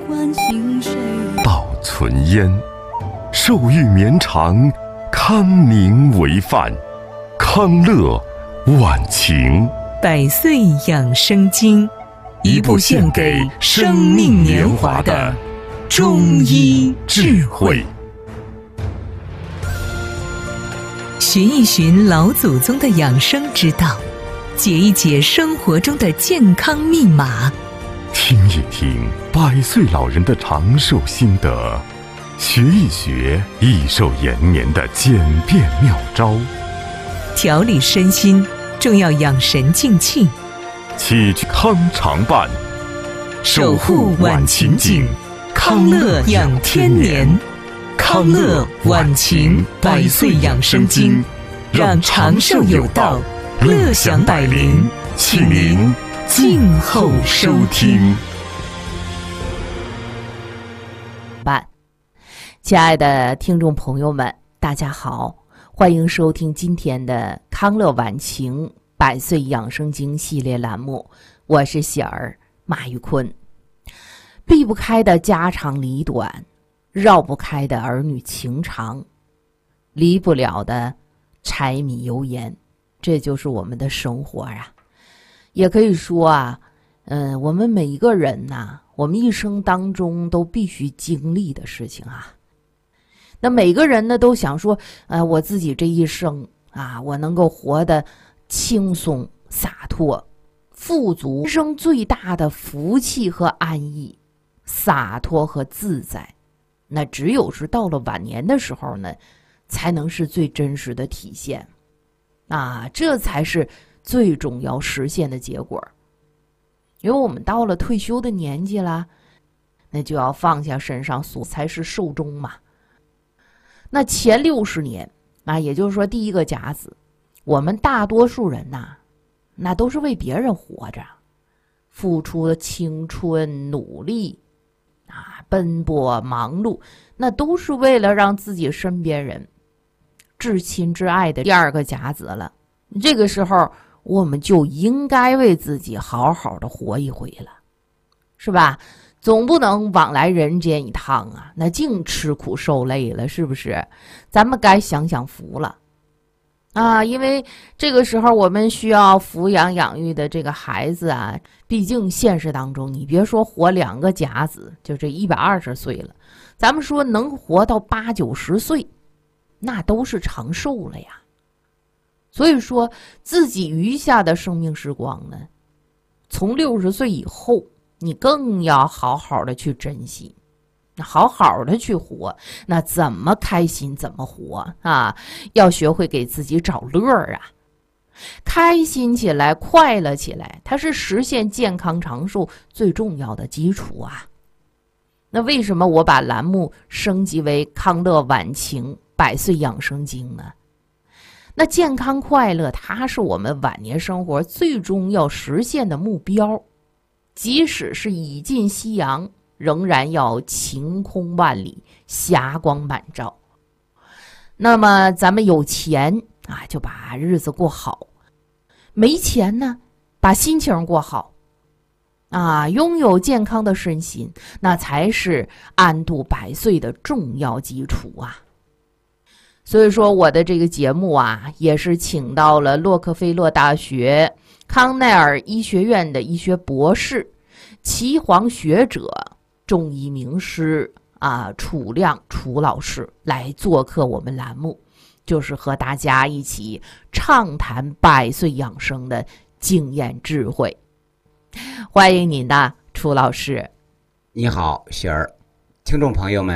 道存焉，寿欲绵长，康宁为范，康乐晚晴。 百岁养生经， 一部献给生命年华的中医智慧。 寻一寻老祖宗的养生之道，解一解生活中的健康密码， 听一听100岁老人的长寿心得，学一学益寿延年的简便妙招， 调理身心，重要养神静气， 气康常伴，守护晚晴景， 康乐养天年。康乐晚晴100岁养生经，让长寿有道，乐享百龄，请您静候收听。 亲爱的听众朋友们，大家好，欢迎收听今天的康乐晚晴100岁养生经系列栏目，我是喜儿马玉坤。避不开的家长里短，绕不开的儿女情长，离不了的柴米油盐，这就是我们的生活啊。也可以说啊，我们每一个人呐，我们一生当中都必须经历的事情啊。那每个人呢都想说，我自己这一生啊，我能够活得轻松洒脱、富足，人生最大的福气和安逸、洒脱和自在。那只有是到了晚年的时候呢，才能是最真实的体现啊，这才是最终要实现的结果。因为我们到了退休的年纪啦，那就要放下身上所才是寿终嘛。那前60年啊，也就是说第一个甲子，我们大多数人呐，那都是为别人活着，付出了青春努力啊，奔波忙碌，那都是为了让自己身边人至亲至爱的第二个甲子了。这个时候我们就应该为自己好好的活一回了，是吧？总不能往来人间一趟啊，那净吃苦受累了，是不是？咱们该享享福了啊！因为这个时候我们需要抚养养育的这个孩子啊，毕竟现实当中，你别说活2个甲子，就这120岁了，咱们说能活到80、90岁，那都是长寿了呀。所以说自己余下的生命时光呢，从60岁以后，你更要好好的去珍惜，好好的去活。那怎么开心怎么活啊？要学会给自己找乐啊，开心起来，快乐起来，它是实现健康长寿最重要的基础啊。那为什么我把栏目升级为康乐晚晴100岁养生经呢？那健康快乐，它是我们晚年生活最终要实现的目标。即使是已近夕阳，仍然要晴空万里，霞光满照。那么咱们有钱啊，就把日子过好；没钱呢，把心情过好。啊，拥有健康的身心，那才是安度100岁的重要基础啊。所以说我的这个节目啊，也是请到了洛克菲勒大学康奈尔医学院的医学博士、岐黄学者、中医名师啊楚亮楚老师来做客我们栏目，就是和大家一起畅谈100岁养生的经验智慧。欢迎您的楚老师。 你好，雪儿，听众朋友们